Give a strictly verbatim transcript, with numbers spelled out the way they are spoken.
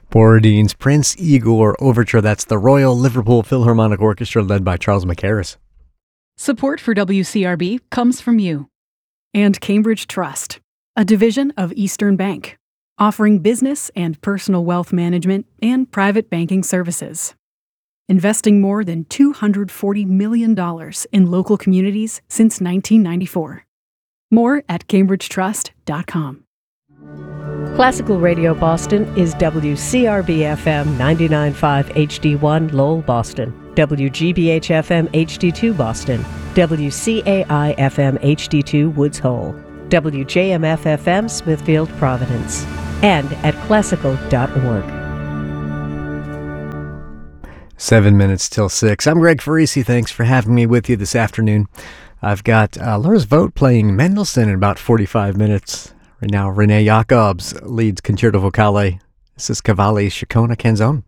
Borodin's Prince Igor Overture. That's the Royal Liverpool Philharmonic Orchestra led by Charles Mackerras. Support for W C R B comes from you. And Cambridge Trust, a division of Eastern Bank, offering business and personal wealth management and private banking services. Investing more than two hundred forty million dollars in local communities since nineteen ninety-four. More at cambridge trust dot com. Classical Radio Boston is W C R B F M ninety-nine point five H D one Lowell, Boston, W G B H F M H D two Boston, W C A I F M H D two Woods Hole, W J M F F M Smithfield, Providence, and at classical dot org. Seven minutes till six. I'm Greg Farisi. Thanks for having me with you this afternoon. I've got uh, Lars Vogt playing Mendelssohn in about forty-five minutes. Right now, Renee Jacobs leads Concerto Vocale. This is Cavalli Chacona Canzone.